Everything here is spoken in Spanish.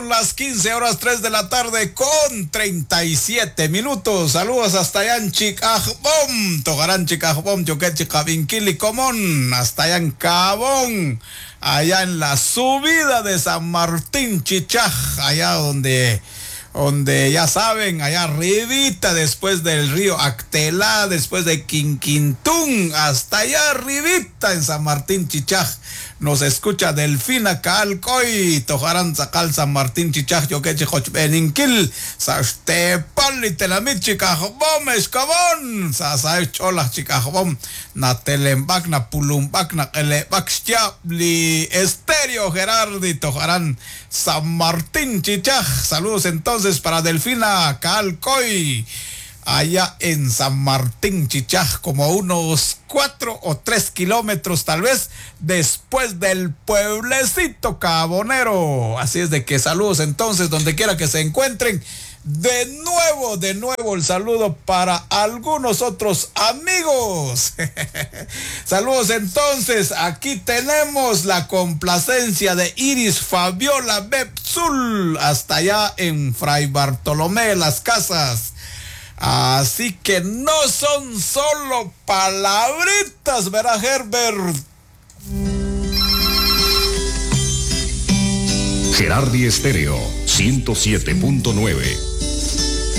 Las 15 horas 3 de la tarde con 37 minutos. Saludos hasta allá en Chicajbom, Togarán Chicajbom, Choquechi, Cabinquili, Comón, hasta allá en Cabón, allá en la subida de San Martín Chichaj, allá donde ya saben, allá arribita, después del río Actelá, después de Quinquintún, hasta allá arribita en San Martín Chichaj. Nos escucha Delfina Calcoy, Tojarán Zacal San Martín Chichaj, Yoqueche Jochbeninkil, Sastepal y Telamit Chicajbom, Escabón, Sasay Chola Chicajbom, Natelembac, Napulumbac, Nakelebac, Chabli, Estéreo Gerardi, Tojarán San Martín Chichaj. Saludos entonces para Delfina Calcoy, allá en San Martín Chichaj, como unos 4 o 3 kilómetros tal vez después del pueblecito cabonero. Así es de que saludos entonces donde quiera que se encuentren. De nuevo el saludo para algunos otros amigos. Saludos entonces, aquí tenemos la complacencia de Iris Fabiola Bepsul, hasta allá en Fray Bartolomé Las Casas. Así que no son solo palabritas, verá Herbert. Gerardi Estéreo 107.9.